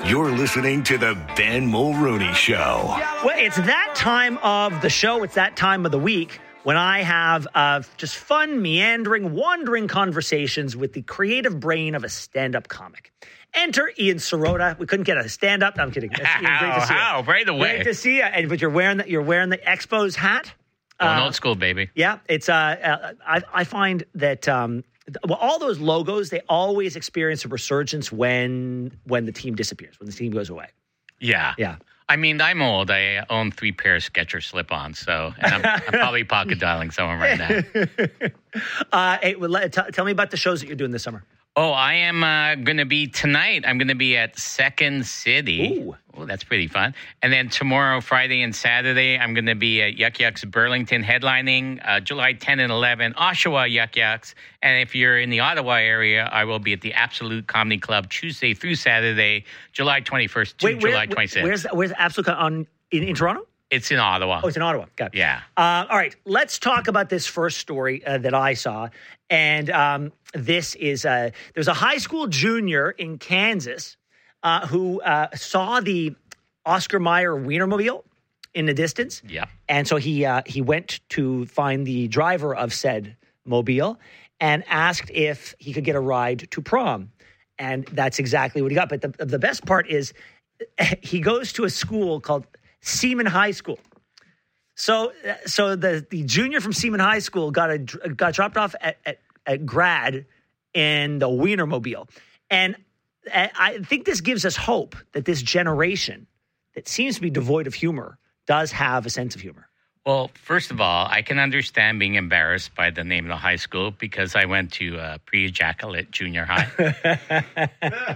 You're listening to the Ben Mulrooney Show. Well, it's that time of the show. It's that time of the week when I have just fun, meandering, wandering conversations with the creative brain of a stand-up comic. Enter Ian Sirota. We couldn't get a stand-up. No, I'm kidding. Ian, great to see you. Right away. Great to see you. But you're wearing the Expos hat. Old school, baby. Yeah, it's. I find that all those logos, they always experience a resurgence when the team disappears, when the team goes away. Yeah. Yeah. I mean, I'm old. I own 3 pairs of Skechers slip-ons, and I'm probably pocket dialing someone right now. Hey, tell me about the shows that you're doing this summer. Oh, I am going to be tonight. I'm going to be at Second City. Ooh. Oh, that's pretty fun. And then tomorrow, Friday and Saturday, I'm going to be at Yuck Yucks Burlington headlining July 10 and 11, Oshawa Yuck Yucks. And if you're in the Ottawa area, I will be at the Absolute Comedy Club Tuesday through Saturday, July 21st to July 26th. Where's Absolute in Toronto? It's in Ottawa. Oh, it's in Ottawa. Got it. Yeah. All right. Let's talk about this first story that I saw. And this is there's a high school junior in Kansas who saw the Oscar Mayer Wienermobile in the distance. Yeah. And so he went to find the driver of said mobile and asked if he could get a ride to prom. And that's exactly what he got. But the best part is he goes to a school called Seaman High School. So the junior from Seaman High School got dropped off at grad in the Wienermobile. And I think this gives us hope that this generation that seems to be devoid of humor does have a sense of humor. Well, first of all, I can understand being embarrassed by the name of the high school because I went to pre-ejaculate junior high.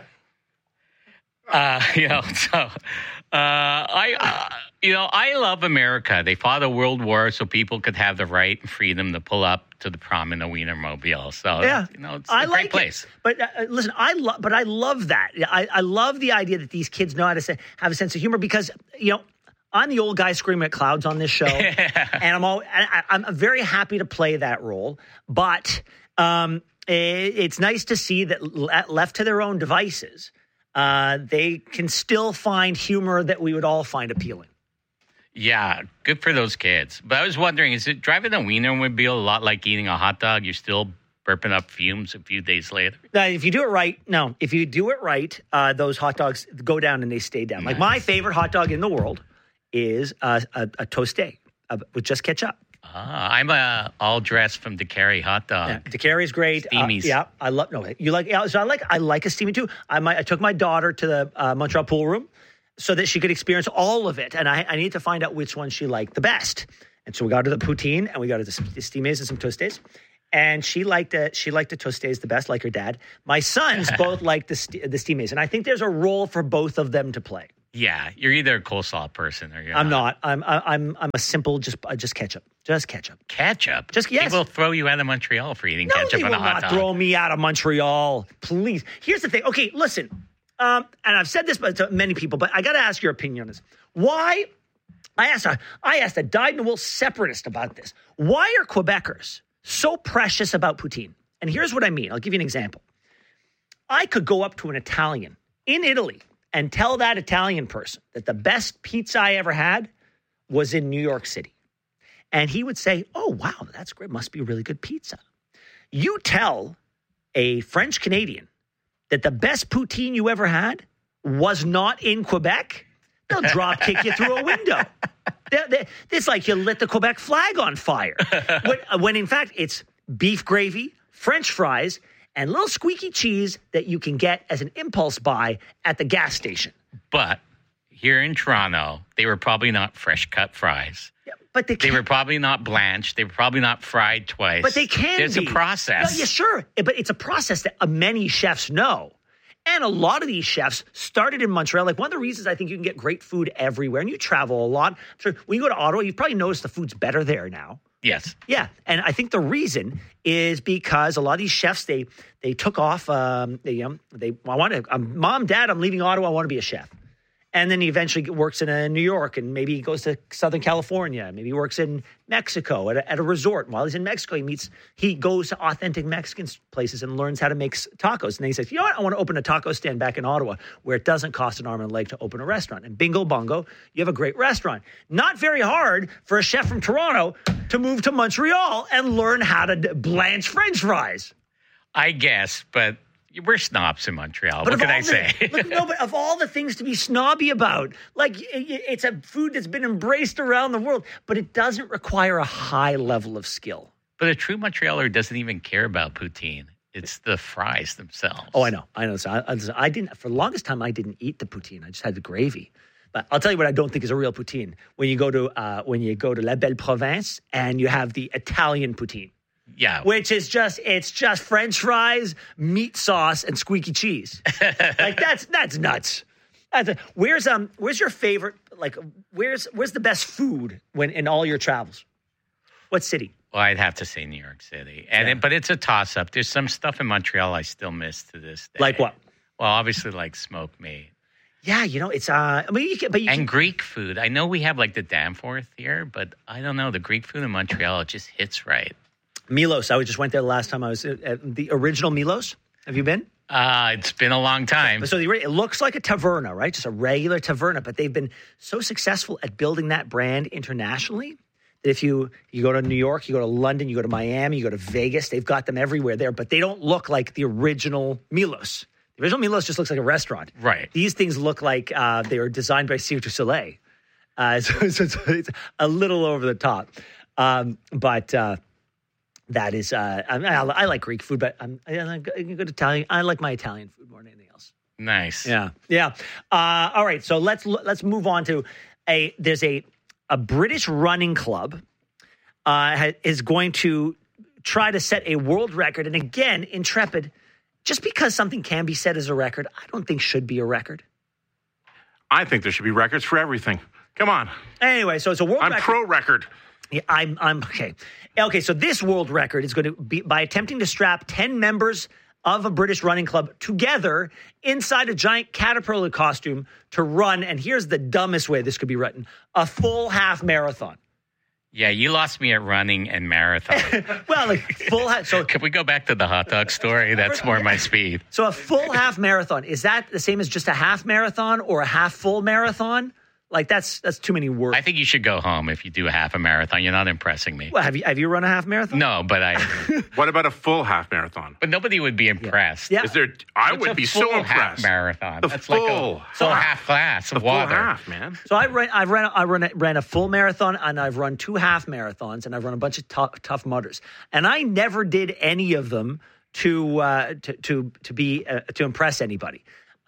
I love America. They fought a world war so people could have the right and freedom to pull up to the prom in a Wienermobile. So, yeah, it's a great place. But listen, I love that. I love the idea that these kids know how to have a sense of humor because, I'm the old guy screaming at clouds on this show, and I'm very happy to play that role. But it's nice to see that left to their own devices, they can still find humor that we would all find appealing. Yeah, good for those kids. But I was wondering, is it driving a Wienermobile a lot like eating a hot dog? You're still burping up fumes a few days later? If you do it right, those hot dogs go down and they stay down. Like my favorite hot dog in the world is a toasté with just ketchup. I'm all dressed from DeCarry hot dog. Yeah, DeCarry is great. Steamies. I like a steamy too. I took my daughter to the Montreal Pool Room so that she could experience all of it, and I need to find out which one she liked the best. And so we got to the poutine and we got to the steamies and some toastés. And she liked the toastés the best, like her dad. My sons both liked the steamies, and I think there's a role for both of them to play. Yeah, you're either a coleslaw person or you're I'm not. I'm a simple just ketchup. Just ketchup. Ketchup? Yes. They will throw you out of Montreal for eating ketchup on a hot dog. No, they will not throw me out of Montreal. Please. Here's the thing. Okay, listen. And I've said this to many people, but I got to ask your opinion on this. Why? I asked a dyed-in-the-wool separatist about this. Why are Quebecers so precious about poutine? And here's what I mean. I'll give you an example. I could go up to an Italian in Italy and tell that Italian person that the best pizza I ever had was in New York City. And he would say, oh, wow, that's great. Must be really good pizza. You tell a French Canadian that the best poutine you ever had was not in Quebec, they'll drop kick you through a window. It's like you lit the Quebec flag on fire. When in fact, it's beef gravy, French fries, and little squeaky cheese that you can get as an impulse buy at the gas station. But here in Toronto, they were probably not fresh cut fries. Yeah, but they were probably not blanched. They were probably not fried twice. But they can There's be. a process. Yeah, sure. But it's a process that many chefs know. And a lot of these chefs started in Montreal. Like one of the reasons I think you can get great food everywhere, and you travel a lot. So when you go to Ottawa, you've probably noticed the food's better there now. Yes. Yeah. And I think the reason is because a lot of these chefs, they took off, Mom, Dad, I'm leaving Ottawa. I want to be a chef. And then he eventually works in New York, and maybe he goes to Southern California. Maybe he works in Mexico at a resort. And while he's in Mexico, he goes to authentic Mexican places and learns how to make tacos. And then he says, you know what? I want to open a taco stand back in Ottawa where it doesn't cost an arm and a leg to open a restaurant. And bingo bongo, you have a great restaurant. Not very hard for a chef from Toronto to move to Montreal and learn how to blanch French fries. I guess, but we're snobs in Montreal. What can I say? Look, no, but of all the things to be snobby about, like it's a food that's been embraced around the world, but it doesn't require a high level of skill. But a true Montrealer doesn't even care about poutine. It's the fries themselves. Oh, I know. So I didn't, for the longest time, I didn't eat the poutine. I just had the gravy. But I'll tell you what I don't think is a real poutine. When you go to La Belle Province and you have the Italian poutine. Yeah. Which is it's just French fries, meat sauce, and squeaky cheese. Like that's nuts. Where's your favorite, like where's the best food when in all your travels? What city? Well, I'd have to say New York City. But it's a toss up. There's some stuff in Montreal I still miss to this day. Like what? Well, obviously like smoked meat. Yeah, it's and Greek food. I know we have like the Danforth here, but I don't know, the Greek food in Montreal, it just hits right. Milos. I just went there the last time I was at the original Milos. Have you been? It's been a long time. So it looks like a taverna, right? Just a regular taverna, but they've been so successful at building that brand internationally that if you go to New York, you go to London, you go to Miami, you go to Vegas, they've got them everywhere there, but they don't look like the original Milos. The original Milos just looks like a restaurant. Right. These things look like they were designed by Cirque du Soleil. So it's a little over the top. But that is, I like Greek food, but I'm good Italian. I like my Italian food more than anything else. Nice. Yeah. All right, so let's move on to there's a British running club is going to try to set a world record, and again, Intrepid. Just because something can be set as a record, I don't think should be a record. I think there should be records for everything. Come on. Anyway, so it's a world record. I'm pro-record. Yeah, I'm okay. Okay, so this world record is going to be by attempting to strap 10 members of a British running club together inside a giant caterpillar costume to run, and here's the dumbest way this could be written, a full half marathon. Yeah, you lost me at running and marathon. Well, like full half. So can we go back to the hot dog story? That's more my speed. So a full half marathon, is that the same as just a half marathon or a half full marathon? Like that's too many words. I think you should go home if you do a half a marathon. You're not impressing me. Well, have you run a half marathon? No, but I. What about a full half marathon? But nobody would be impressed. Yeah. Is there? I would be so half impressed. Marathon. That's like full. a full half glass of the water. Full half, man. So I ran a full marathon, and I've run 2 half marathons, and I've run a bunch of tough mudders, and I never did any of them to impress anybody.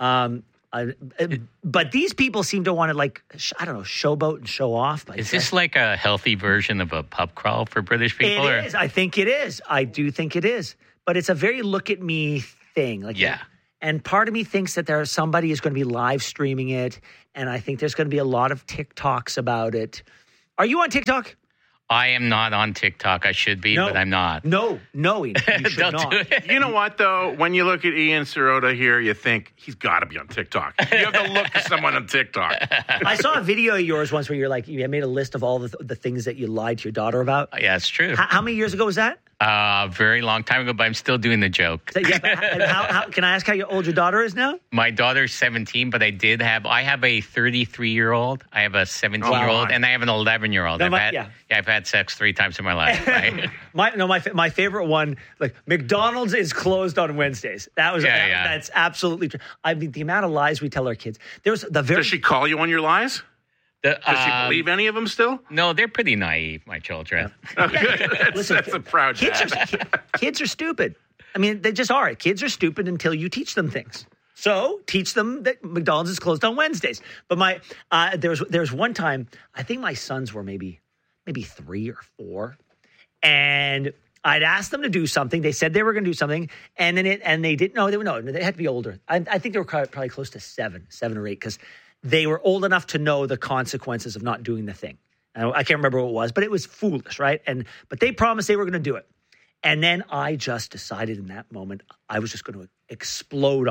But these people seem to want to showboat and show off. Is this like a healthy version of a pub crawl for British people? It is. I think it is. I do think it is. But it's a very look at me thing. Yeah. And part of me thinks that somebody is going to be live streaming it. And I think there's going to be a lot of TikToks about it. Are you on TikTok? I am not on TikTok. I should be, but I'm not. No, you should Don't not. do it. You know what, though? When you look at Ian Sirota here, you think he's got to be on TikTok. You have the look of someone on TikTok. I saw a video of yours once where you made a list of all the things that you lied to your daughter about. Yeah, it's true. How many years ago was that? Very long time ago, but I'm still doing the joke. How, can I ask how old your daughter is now? My daughter's 17, but I have a 33-year-old, I have a 17-year-old, and I have an 11-year-old. No, I've had sex 3 times in my life. Right? my favorite one, like McDonald's is closed on Wednesdays. That's absolutely true. I mean, the amount of lies we tell our kids. Does she call you on your lies? Does she believe any of them still? No, they're pretty naive, my children. Yeah. Listen, that's a proud dad. Kids are stupid. I mean, they just are. Kids are stupid until you teach them things. So teach them that McDonald's is closed on Wednesdays. But there's one time, I think my sons were maybe 3 or 4, and I'd asked them to do something. They said they were going to do something, and they didn't know. They had to be older. I think they were probably close to 7 or 8, because they were old enough to know the consequences of not doing the thing. I can't remember what it was, but it was foolish, right? But they promised they were going to do it. And then I just decided in that moment I was just going to explode on them.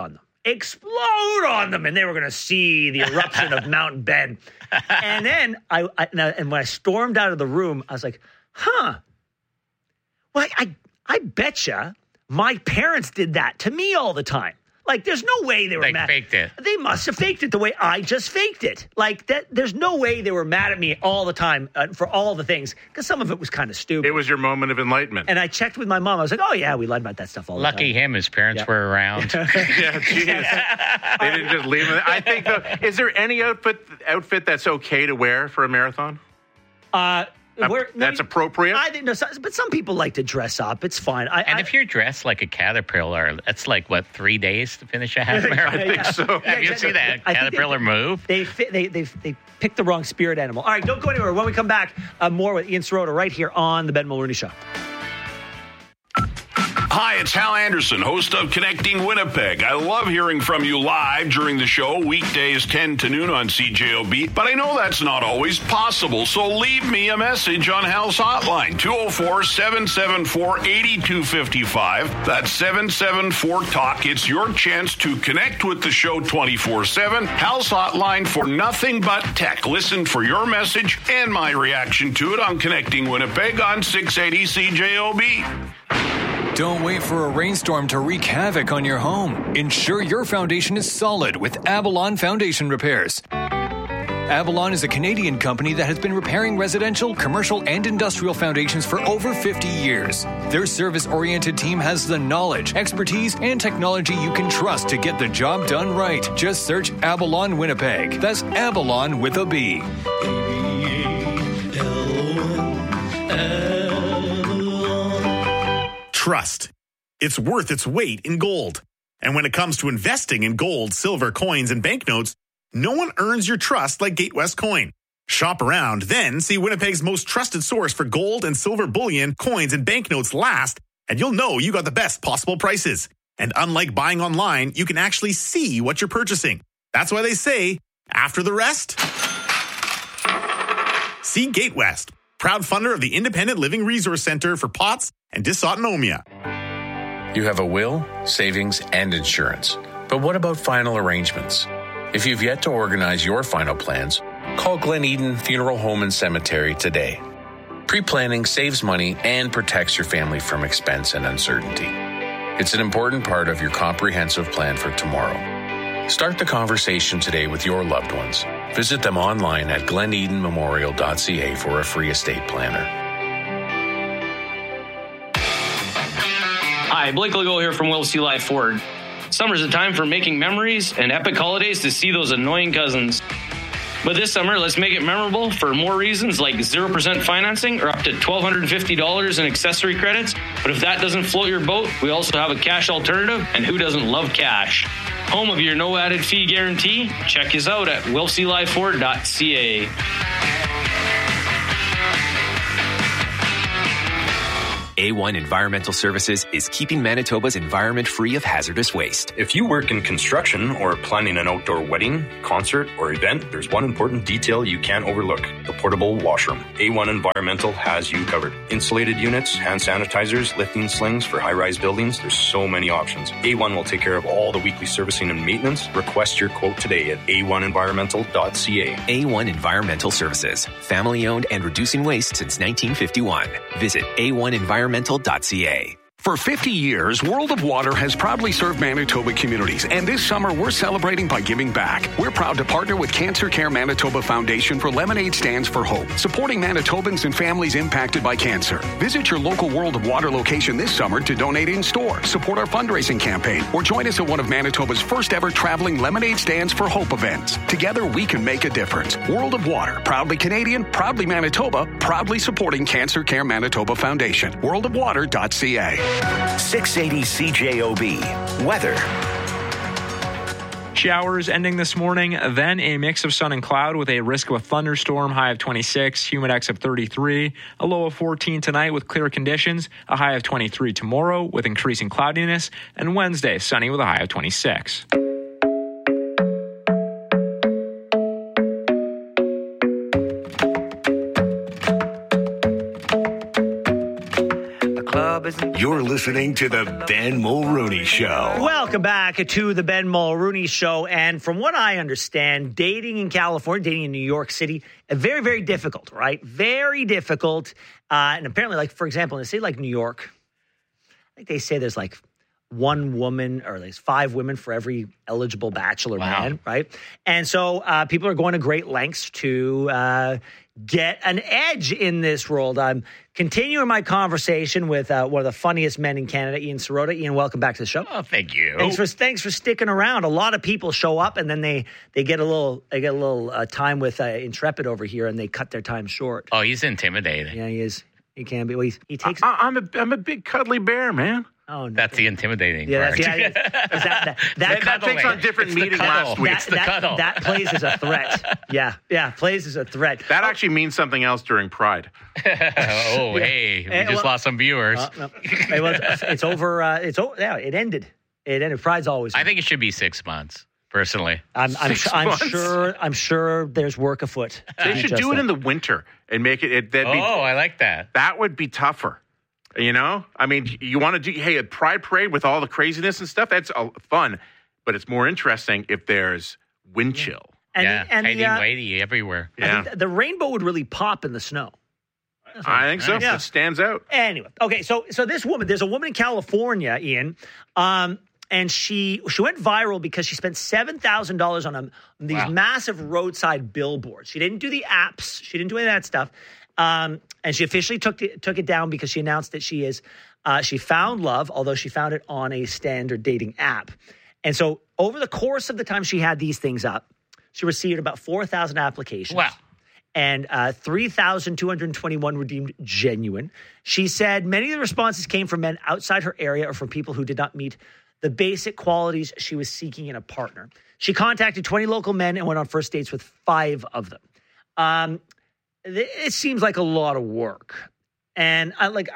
explode on them, and they were going to see the eruption of Mount Ben. And then and when I stormed out of the room, I was like, huh. Well, I betcha my parents did that to me all the time. Like, there's no way they were mad. They faked it. They must have faked it the way I just faked it. Like, that. There's no way they were mad at me all the time for all the things, because some of it was kind of stupid. It was your moment of enlightenment. And I checked with my mom. I was like, oh, yeah, we lied about that stuff all the time. Lucky him, his parents were around. Yeah, geez. They didn't just leave him. I think, though, is there any outfit that's okay to wear for a marathon? That's appropriate? I didn't know, but some people like to dress up. It's fine. And if you're dressed like a caterpillar, that's like, 3 days to finish a half marathon? I think so. Have you seen that caterpillar move? They picked the wrong spirit animal. All right, don't go anywhere. When we come back, more with Ian Sirota right here on The Ben Mulrooney Show. Hi, it's Hal Anderson, host of Connecting Winnipeg. I love hearing from you live during the show, weekdays 10 to noon on CJOB, but I know that's not always possible, so leave me a message on Hal's hotline, 204-774-8255. That's 774-TALK. It's your chance to connect with the show 24/7. Hal's hotline for nothing but tech. Listen for your message and my reaction to it on Connecting Winnipeg on 680 CJOB. Don't wait for a rainstorm to wreak havoc on your home. Ensure your foundation is solid with Avalon Foundation Repairs. Avalon is a Canadian company that has been repairing residential, commercial, and industrial foundations for over 50 years. Their service-oriented team has the knowledge, expertise, and technology you can trust to get the job done right. Just search Avalon Winnipeg. That's Avalon with a B. Trust. It's worth its weight in gold. And when it comes to investing in gold, silver, coins, and banknotes, no one earns your trust like Gatewest Coin. Shop around, then see Winnipeg's most trusted source for gold and silver bullion, coins, and banknotes last, and you'll know you got the best possible prices. And unlike buying online, you can actually see what you're purchasing. That's why they say, after the rest, see Gatewest, proud funder of the Independent Living Resource Center for POTS and dysautonomia. You have a will, savings, and insurance. But what about final arrangements? If you've yet to organize your final plans, call Glen Eden Funeral Home and Cemetery today. Pre-planning saves money and protects your family from expense and uncertainty. It's an important part of your comprehensive plan for tomorrow. Start the conversation today with your loved ones. Visit them online at glenedenmemorial.ca for a free estate planner. Hi, Blake Legault here from Will C. Live Ford. Summer's a time for making memories and epic holidays to see those annoying cousins. But this summer, let's make it memorable for more reasons like 0% financing or up to $1,250 in accessory credits. But if that doesn't float your boat, we also have a cash alternative, and who doesn't love cash? Home of your no added fee guarantee? Check us out at willclifeford.ca. A1 Environmental Services is keeping Manitoba's environment free of hazardous waste. If you work in construction or planning an outdoor wedding, concert, or event, there's one important detail you can't overlook: the portable washroom. A1 Environmental has you covered. Insulated units, hand sanitizers, lifting slings for high-rise buildings. There's so many options. A1 will take care of all the weekly servicing and maintenance. Request your quote today at a1environmental.ca. A1 Environmental Services, family-owned and reducing waste since 1951. Visit A1environmental.ca. For 50 years, World of Water has proudly served Manitoba communities, and this summer we're celebrating by giving back. We're proud to partner with Cancer Care Manitoba Foundation for Lemonade Stands for Hope, supporting Manitobans and families impacted by cancer. Visit your local World of Water location this summer to donate in store, support our fundraising campaign, or join us at one of Manitoba's first ever traveling Lemonade Stands for Hope events. Together we can make a difference. World of Water, proudly Canadian, proudly Manitoba, proudly supporting Cancer Care Manitoba Foundation. worldofwater.ca. 680 CJOB. Weather. Showers ending this morning, then a mix of sun and cloud with a risk of a thunderstorm, high of 26, humidex of 33, a low of 14 tonight with clear conditions, a high of 23 tomorrow with increasing cloudiness, and Wednesday sunny with a high of 26. You're listening to the Ben Mulrooney Show. Welcome back to the Ben Mulrooney Show. And from what I understand, dating in California, dating in New York City, very, very difficult, right? Very difficult. And apparently, like, for example, in a city like New York, I think they say there's like one woman or there's 5 women for every eligible bachelor man, right? And so people are going to great lengths to get an edge in this world. I'm continuing my conversation with one of the funniest men in Canada, Ian Sirota. Ian, welcome back to the show. Oh, thank you. Thanks for sticking around. A lot of people show up and then they get a little time with Intrepid over here and they cut their time short. Oh, he's intimidating. Yeah, he is. He can be. Well, he takes. I'm a big cuddly bear, man. Oh, no. That's the intimidating part. That takes on different meaning last week. That plays as a threat. Yeah, plays as a threat. That actually means something else during Pride. Hey, we just lost some viewers. No. It's over. Yeah, it ended. Pride's always. I think it should be 6 months. Personally, I'm sure there's work afoot. They should do it in the winter and make it. I like that. That would be tougher. You know, I mean, you want to do, a pride parade with all the craziness and stuff. That's fun, but it's more interesting if there's wind chill. And whitey everywhere. Yeah, the rainbow would really pop in the snow. I think so. Yeah. It stands out. Anyway, okay, so this woman, there's a woman in California, Ian, and she went viral because she spent $7,000 on these massive roadside billboards. She didn't do the apps. She didn't do any of that stuff. And she officially took it down because she announced that she found love, although she found it on a standard dating app. And so over the course of the time she had these things up, she received about 4,000 applications. Wow. And 3,221 were deemed genuine. She said many of the responses came from men outside her area or from people who did not meet the basic qualities she was seeking in a partner. She contacted 20 local men and went on first dates with 5 of them. It seems like a lot of work. And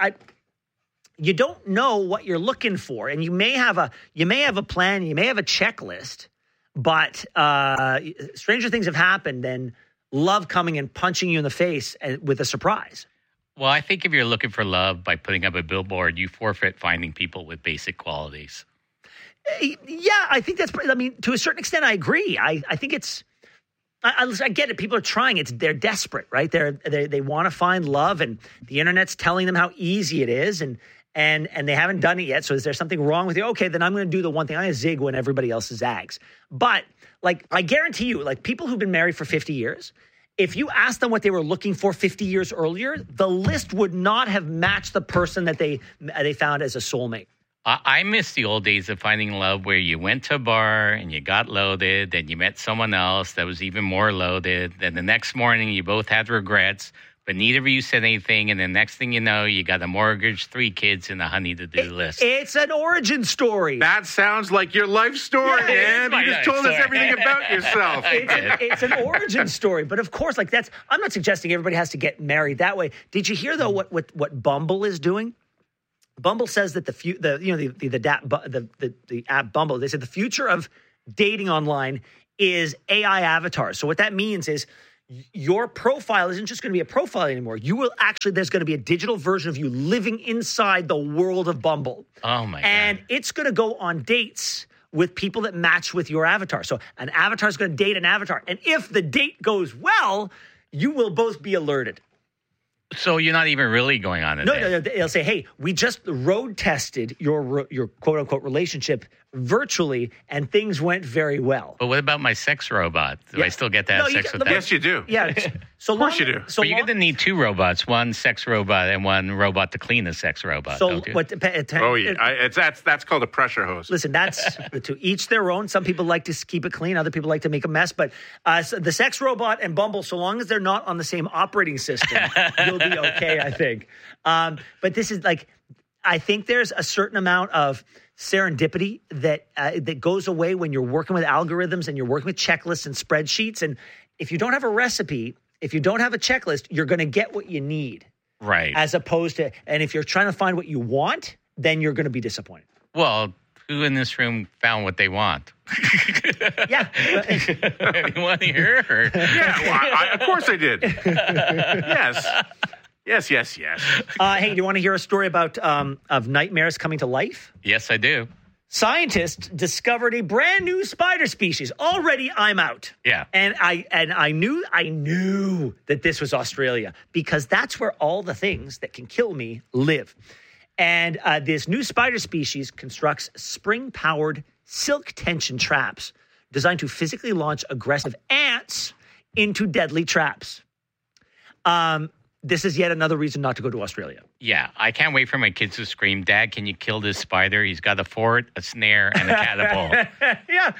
you don't know what you're looking for. And you may have a plan, you may have a checklist, but stranger things have happened than love coming and punching you in the face with a surprise. Well, I think if you're looking for love by putting up a billboard, you forfeit finding people with basic qualities. Yeah, I think to a certain extent, I agree. I think it's, I get it. People are trying. They're desperate, right? They want to find love, and the internet's telling them how easy it is, and they haven't done it yet. So is there something wrong with you? Okay, then I'm going to do the one thing. I'm going to zig when everybody else zags. But I guarantee you, people who've been married for 50 years, if you asked them what they were looking for 50 years earlier, the list would not have matched the person that they found as a soulmate. I miss the old days of finding love where you went to a bar and you got loaded, then you met someone else that was even more loaded. Then the next morning you both had regrets, but neither of you said anything. And the next thing you know, you got a mortgage, 3 kids, and a honey-to-do list. It's an origin story. That sounds like your life story, man. You just told us everything about yourself. It's an origin story. But of course, I'm not suggesting everybody has to get married that way. Did you hear, though, what Bumble is doing? Bumble says that the app Bumble, they said the future of dating online is AI avatars. So what that means is your profile isn't just going to be a profile anymore. There's going to be a digital version of you living inside the world of Bumble. Oh my God. And it's going to go on dates with people that match with your avatar. So an avatar is going to date an avatar. And if the date goes well, you will both be alerted. So you're not even really going on a date? No. They'll say, hey, we just road tested your quote-unquote relationship virtually, and things went very well. But what about my sex robot? Do I still get to have sex with that? Yes, you do. Yeah. Of course you do. But you're going to need 2 robots, one sex robot and one robot to clean a sex robot. So that's called a pressure hose. Listen, that's to each their own. Some people like to keep it clean. Other people like to make a mess. But so the sex robot and Bumble, so long as they're not on the same operating system, you'll be okay, I think. But this is I think there's a certain amount of serendipity that goes away when you're working with algorithms and you're working with checklists and spreadsheets. And if you don't have a recipe, if you don't have a checklist, you're going to get what you need. Right. As opposed to, and if you're trying to find what you want, then you're going to be disappointed. Well, who in this room found what they want? Yeah. Anyone here? Yeah, of course I did. Yes. Yes. Hey, do you want to hear a story about of nightmares coming to life? Yes, I do. Scientists discovered a brand new spider species. Already, I'm out. Yeah. And I knew that this was Australia because that's where all the things that can kill me live. And this new spider species constructs spring-powered silk tension traps designed to physically launch aggressive ants into deadly traps. This is yet another reason not to go to Australia. Yeah, I can't wait for my kids to scream, "Dad, can you kill this spider? He's got a fort, a snare, and a catapult." Yeah.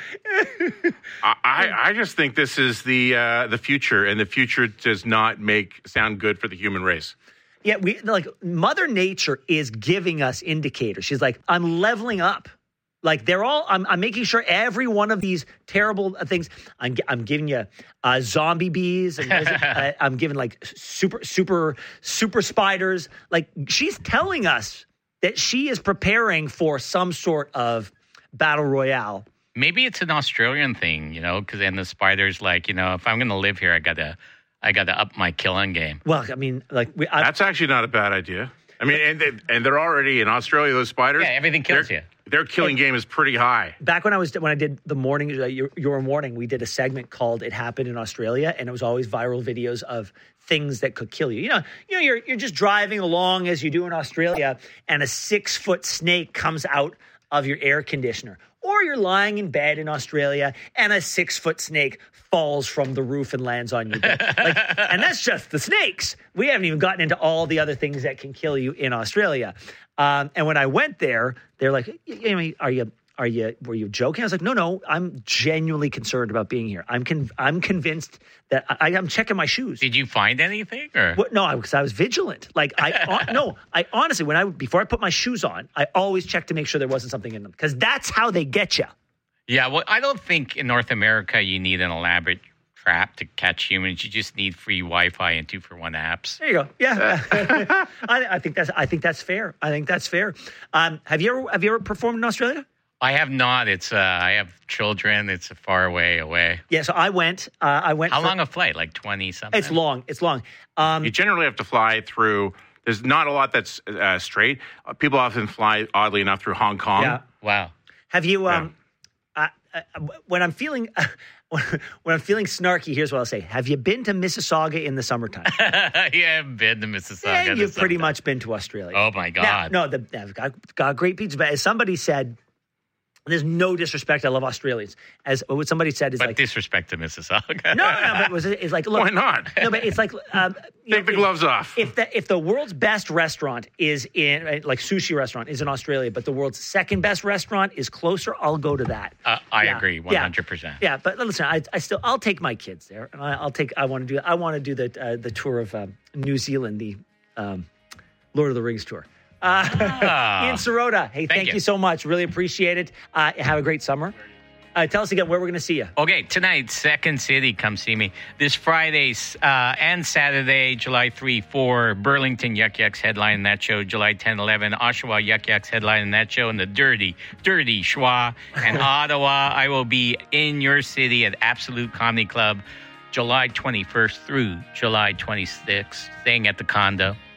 I just think this is the future, and the future does not sound good for the human race. Yeah, Mother Nature is giving us indicators. She's like, I'm leveling up. Like they're all, I'm making sure every one of these terrible things. I'm giving you zombie bees, and I'm giving like super spiders. Like she's telling us that she is preparing for some sort of battle royale. Maybe it's an Australian thing, because then the spider's like, if I'm going to live here, I gotta up my killing game. Well, I mean, that's actually not a bad idea. I mean, and they're already in Australia. Those spiders, yeah, everything kills you. Their killing game is pretty high. Back when I did the morning, your morning, we did a segment called "It Happened in Australia," and it was always viral videos of things that could kill you. You're just driving along as you do in Australia, and a 6-foot snake comes out of your air conditioner. Or you're lying in bed in Australia and a 6-foot snake falls from the roof and lands on your bed. And that's just the snakes. We haven't even gotten into all the other things that can kill you in Australia. And when I went there, they're like, were you joking? I was like, no, I'm genuinely concerned about being here. I'm convinced that I'm checking my shoes. Did you find anything? Or? No, because I was vigilant. I honestly, before I put my shoes on, I always check to make sure there wasn't something in them because that's how they get you. Yeah, well, I don't think in North America you need an elaborate trap to catch humans. You just need free Wi-Fi and 2-for-1 apps. There you go. Yeah, I think that's fair. Have you ever performed in Australia? I have not. I have children. It's a far way away. Yeah, so I went. How long a flight? Like 20 something? It's long. You generally have to fly through. There's not a lot that's straight. People often fly, oddly enough, through Hong Kong. Yeah. Wow. Have you? When I'm feeling snarky, here's what I'll say. Have you been to Mississauga in the summertime? Yeah, I've been to Mississauga. Yeah, you've pretty much been to Australia. Oh my God. They've got great pizza. But as somebody said. There's no disrespect. I love Australians. As what somebody said is but disrespect to Mississauga. No. But it's like, look, why not? No, but it's like take the gloves off. If the world's best restaurant is in like sushi restaurant is in Australia, but the world's second best restaurant is closer, I'll go to that. I agree 100%. Yeah, but listen, I'll take my kids there, and I want to do the tour of New Zealand, the Lord of the Rings tour. Ian Sirota, hey, thank you so much. Really appreciate it. Have a great summer. Tell us again where we're going to see you. Okay, tonight, Second City, come see me. This Friday and Saturday, July 3-4, Burlington Yuck Yucks headline that show. July 10-11, Oshawa Yuck Yucks headline that show. And the Dirty Schwa and Ottawa. I will be in your city at Absolute Comedy Club, July 21st through July 26th, staying at the condo.